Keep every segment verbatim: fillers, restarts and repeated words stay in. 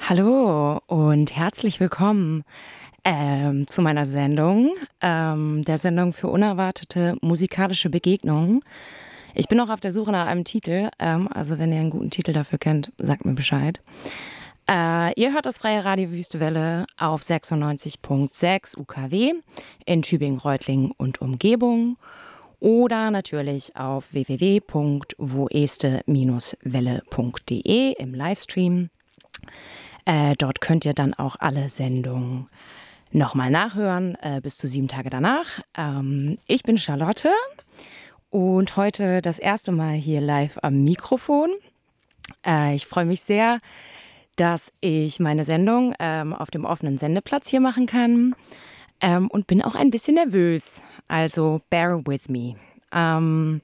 Hallo und herzlich willkommen ähm, zu meiner Sendung, ähm, der Sendung für unerwartete musikalische Begegnungen. Ich bin noch auf der Suche nach einem Titel, ähm, also wenn ihr einen guten Titel dafür kennt, sagt mir Bescheid. Äh, ihr hört das Freie Radio Wüstewelle auf sechsundneunzig Komma sechs U K W in Tübingen, Reutlingen und Umgebung oder natürlich auf w w w punkt woeste welle punkt de im Livestream. Äh, dort könnt ihr dann auch alle Sendungen nochmal nachhören, äh, bis zu sieben Tage danach. Ähm, ich bin Charlotte und heute das erste Mal hier live am Mikrofon. Äh, ich freue mich sehr, dass ich meine Sendung ähm, auf dem offenen Sendeplatz hier machen kann ähm, und bin auch ein bisschen nervös, also bear with me. Ähm,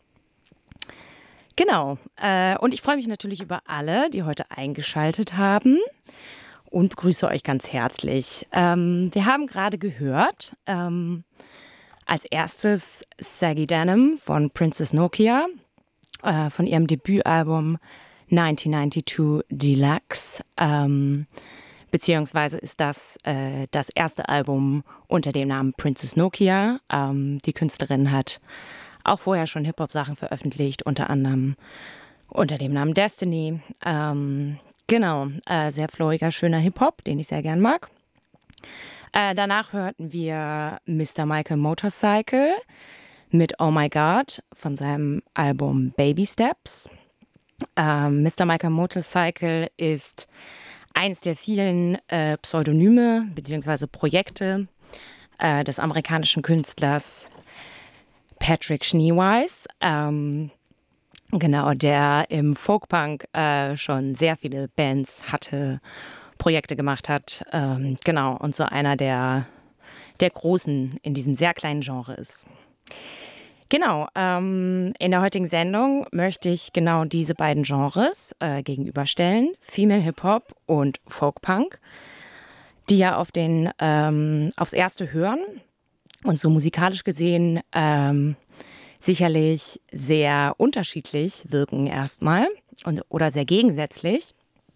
genau, äh, und ich freue mich natürlich über alle, die heute eingeschaltet haben. Und begrüße euch ganz herzlich. Ähm, wir haben gerade gehört, ähm, als erstes Saggy Denim von Princess Nokia, äh, von ihrem Debütalbum neunzehnhundertzweiundneunzig Deluxe. Ähm, beziehungsweise ist das äh, das erste Album unter dem Namen Princess Nokia. Ähm, die Künstlerin hat auch vorher schon Hip-Hop-Sachen veröffentlicht, unter anderem unter dem Namen Destiny. Ähm, Genau, äh, sehr floriger, schöner Hip-Hop, den ich sehr gern mag. Äh, danach hörten wir Mister Michael Motorcycle mit Oh My God von seinem Album Baby Steps. Äh, Mister Michael Motorcycle ist eines der vielen äh, Pseudonyme bzw. Projekte äh, des amerikanischen Künstlers Patrick Schneeweiss. Ähm, Genau, der im Folkpunk äh, schon sehr viele Bands hatte, Projekte gemacht hat. Ähm, genau, und so einer der, der Großen in diesem sehr kleinen Genre ist. Genau, ähm, in der heutigen Sendung möchte ich genau diese beiden Genres äh, gegenüberstellen, Female Hip-Hop und Folkpunk, die ja auf den, ähm, aufs Erste hören und so musikalisch gesehen ähm, sicherlich sehr unterschiedlich wirken erstmal und, oder sehr gegensätzlich.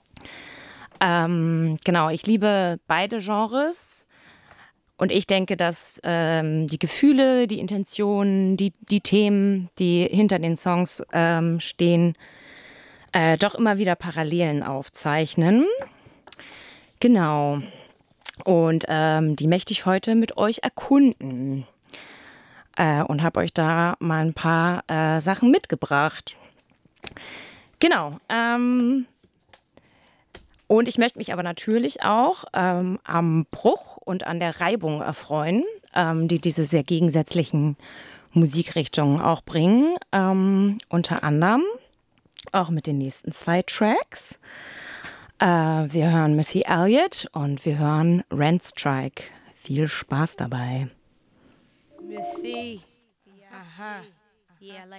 Ähm, genau, ich liebe beide Genres und ich denke, dass ähm, die Gefühle, die Intentionen, die, die Themen, die hinter den Songs ähm, stehen, äh, doch immer wieder Parallelen aufzeichnen. Genau. Und ähm, die möchte ich heute mit euch erkunden. Äh, und habe euch da mal ein paar äh, Sachen mitgebracht. Genau. Ähm, und ich möchte mich aber natürlich auch ähm, am Bruch und an der Reibung erfreuen, ähm, die diese sehr gegensätzlichen Musikrichtungen auch bringen. Ähm, unter anderem auch mit den nächsten zwei Tracks. Äh, wir hören Missy Elliott und wir hören Rent Strike. Viel Spaß dabei. Missy. Uh-huh. Yeah, I like